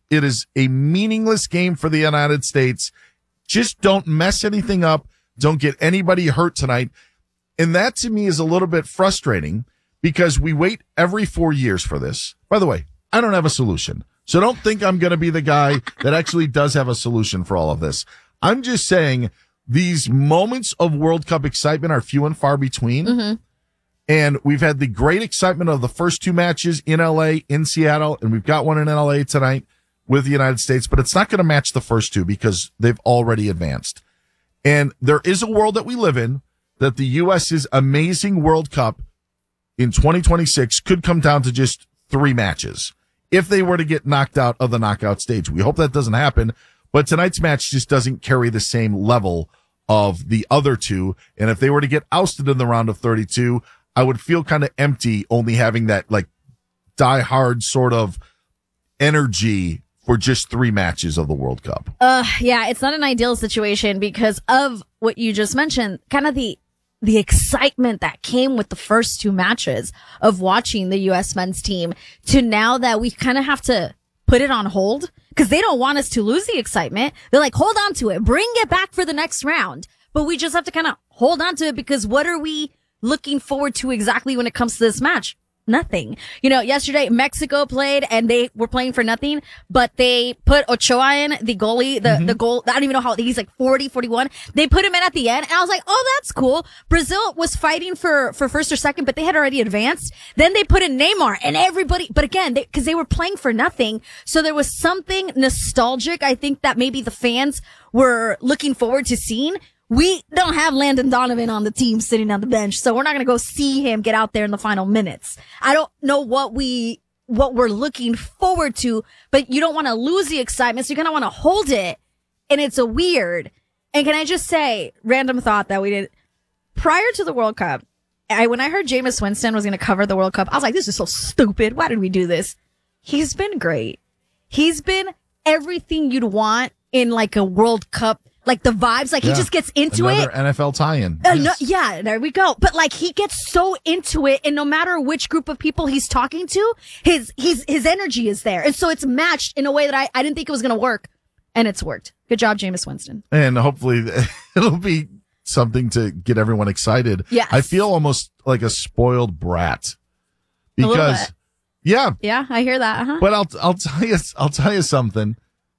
It is a meaningless game for the United States. Just don't mess anything up. Don't get anybody hurt tonight. And that to me is a little bit frustrating because we wait every 4 years for this. By the way, I don't have a solution. So don't think I'm going to be the guy that actually does have a solution for all of this. I'm just saying these moments of World Cup excitement are few and far between. Mm-hmm. And we've had the great excitement of the first two matches in LA, in Seattle, and we've got one in LA tonight with the United States, but it's not going to match the first two because they've already advanced. And there is a world that we live in that the U.S.'s amazing World Cup in 2026 could come down to just 3 matches if they were to get knocked out of the knockout stage. We hope that doesn't happen, but tonight's match just doesn't carry the same level of the other two. And if they were to get ousted in the round of 32, I would feel kind of empty only having that like die-hard sort of energy for just 3 matches of the World Cup. Yeah, it's not an ideal situation because of what you just mentioned, kind of the excitement that came with the first 2 matches of watching the U.S. men's team to now that we kind of have to put it on hold because they don't want us to lose the excitement. They're like, hold on to it, bring it back for the next round. But we just have to kind of hold on to it because what are we looking forward to exactly when it comes to this match? Nothing. You know, yesterday Mexico played and they were playing for nothing, but they put Ochoa in, the goalie, the goal. I don't even know how he's like 40, 41. They put him in at the end and I was like, oh, that's cool. Brazil was fighting for first or second, but they had already advanced. Then they put in Neymar and everybody, but again, cause they were playing for nothing. So there was something nostalgic. I think that maybe the fans were looking forward to seeing. We don't have Landon Donovan on the team sitting on the bench, so we're not going to go see him get out there in the final minutes. I don't know what we're looking forward to, but you don't want to lose the excitement, so you kind of want to hold it, and it's a weird. And can I just say, random thought that we did prior to the World Cup, when I heard Jameis Winston was going to cover the World Cup, I was like, this is so stupid. Why did we do this? He's been great. He's been everything you'd want in like a World Cup. Like the vibes, like he just gets into Another NFL tie-in. Yeah, there we go. But like he gets so into it, and no matter which group of people he's talking to, his energy is there, and so it's matched in a way that I didn't think it was going to work, and it's worked. Good job, Jameis Winston. And hopefully it'll be something to get everyone excited. Yes. I feel almost like a spoiled brat because, yeah, I hear that. Uh-huh. But I'll tell you something.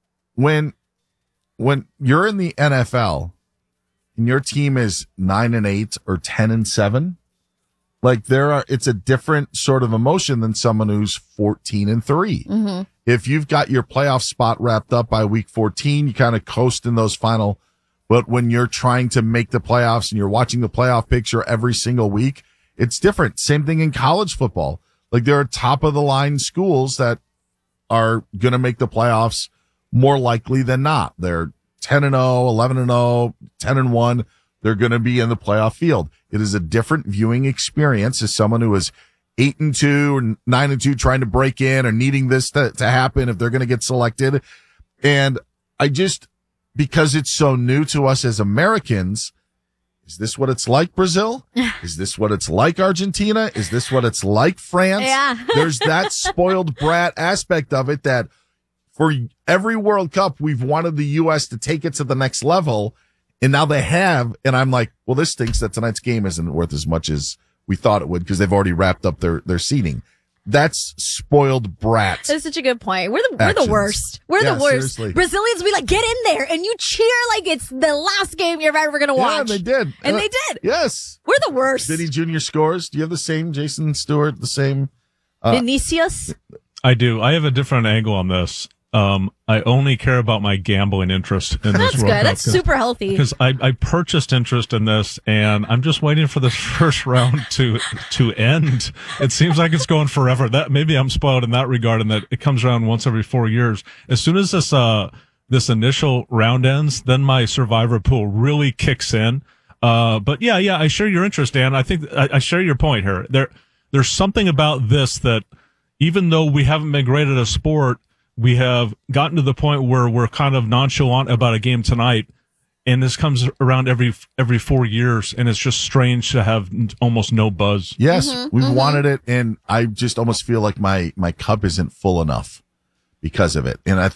When you're in the NFL and your team is 9-8 or 10-7, like it's a different sort of emotion than someone who's 14-3. Mm-hmm. If you've got your playoff spot wrapped up by week 14, you kind of coast in those final. But when you're trying to make the playoffs and you're watching the playoff picture every single week, it's different. Same thing in college football. Like there are top of the line schools that are going to make the playoffs more likely than not. They're 10-0, 11-0, 10-1. They're going to be in the playoff field. It is a different viewing experience as someone who is 8-2 or 9-2 trying to break in or needing this to happen if they're going to get selected. And because it's so new to us as Americans, is this what it's like, Brazil? Is this what it's like, Argentina? Is this what it's like, France? Yeah. There's that spoiled brat aspect of it that for every World Cup, we've wanted the U.S. to take it to the next level, and now they have, and I'm like, well, this stinks that tonight's game isn't worth as much as we thought it would because they've already wrapped up their seeding. That's spoiled brat. That's such a good point. We're the worst. We're the worst. Seriously. Brazilians, we like get in there and you cheer like it's the last game you're ever going to watch. Yeah, they did. And they did. Yes. We're the worst. Diddy Jr. scores. Do you have the same Jason Stewart, the same? Vinicius? I do. I have a different angle on this. I only care about my gambling interest in this That's World good. Cup. That's super healthy. Because I purchased interest in this, and I'm just waiting for this first round to end. It seems like it's going forever. That maybe I'm spoiled in that regard, in that it comes around once every 4 years. As soon as this initial round ends, then my survivor pool really kicks in. But yeah, I share your interest, Dan. I think I share your point here. There's something about this that, even though we haven't been great at a sport, we have gotten to the point where we're kind of nonchalant about a game tonight, and this comes around every 4 years, and it's just strange to have almost no buzz. Yes, we wanted it, and I just almost feel like my cup isn't full enough because of it. And